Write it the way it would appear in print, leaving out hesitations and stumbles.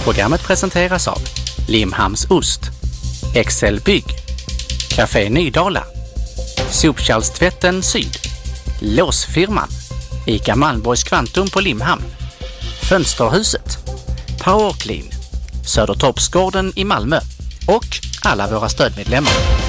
Programmet presenteras av Limhamns Ost, Excel Bygg, Café Nydala, Sopkärlstvätten Syd, Låsfirman, Ica Malmborgs Kvantum på Limhamn, Fönsterhuset, Powerclean, Södertorpsgården i Malmö och alla våra stödmedlemmar.